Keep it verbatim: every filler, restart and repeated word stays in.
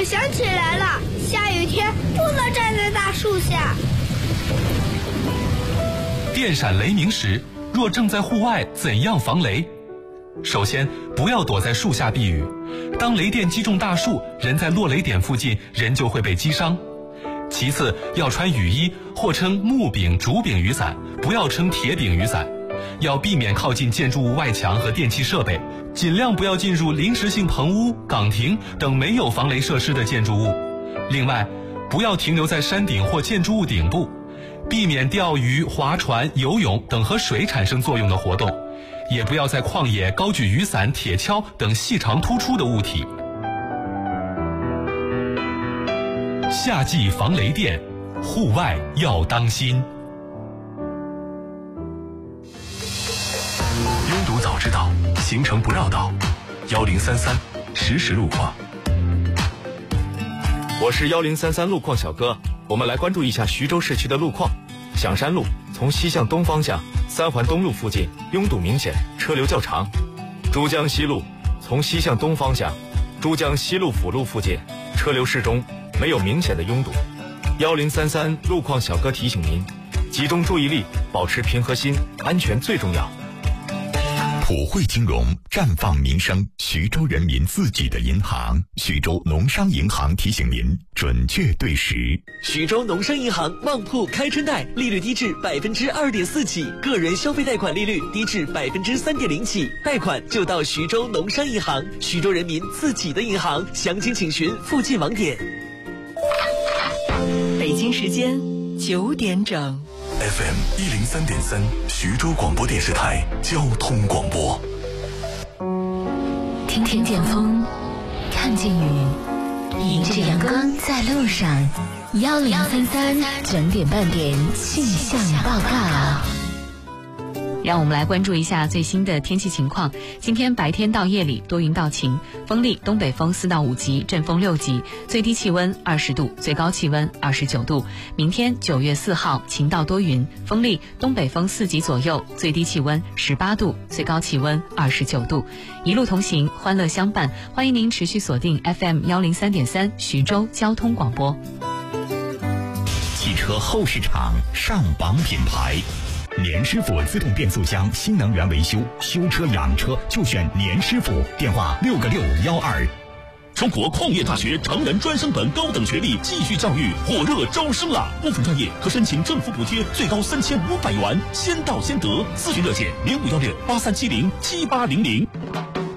我想起来了，下雨天不能站在大树下。 电闪雷鸣时，若正在户外，怎样防雷？首先，不要躲在树下避雨。当雷电击中大树，人在落雷点附近，人就会被击伤。其次，要穿雨衣或称木柄、竹柄雨伞，不要称铁柄雨伞。要避免靠近建筑物外墙和电气设备，尽量不要进入临时性棚屋、岗亭等没有防雷设施的建筑物。另外，不要停留在山顶或建筑物顶部，避免钓鱼、划船、游泳等和水产生作用的活动，也不要在旷野高举雨伞、铁锹等细长突出的物体。夏季防雷电，户外要当心。 拥堵早知道，行程不绕道。幺零三三实时路况。 我是幺零三三路况小哥，我们来关注一下徐州市区的路况。响山路从西向东方向三环东路附近拥堵明显，车流较长。珠江西路从西向东方向珠江西路辅路附近车流适中，没有明显的拥堵。幺零三三路况小哥提醒您，集中注意力，保持平和心，安全最重要。 普惠金融，绽放民生，徐州人民自己的银行。徐州农商银行提醒您，准确对时。 徐州农商银行旺铺开春贷，利率低至百分之二点四起，个人消费贷款利率低至百分之三点零起，贷款就到徐州农商银行，徐州人民自己的银行。详情请询附近网点。 北京时间九点整。 F M 一零三点三，徐州广播电视台交通广播。 听听见风，看见雨，迎着阳光在路上。幺零三三整点半点气象报告。 让我们来关注一下最新的天气情况。今天白天到夜里多云到晴，风力东北风四到五级，阵风六级，最低气温二十度，最高气温二十九度。明天九月四号晴到多云，风力东北风四级左右，最低气温十八度，最高气温二十九度。一路同行，欢乐相伴，欢迎您持续锁定 F M 幺零三点三徐州交通广播。 汽车后市场上榜品牌。年师傅自动变速箱新能源维修，修车养车就选年师傅，电话六个六幺二。 中国矿业大学成人专升本高等学历继续教育火热招生了，部分专业可申请政府补贴，最高三千五百元，先到先得。咨询热线零五幺六八三七零七八零零。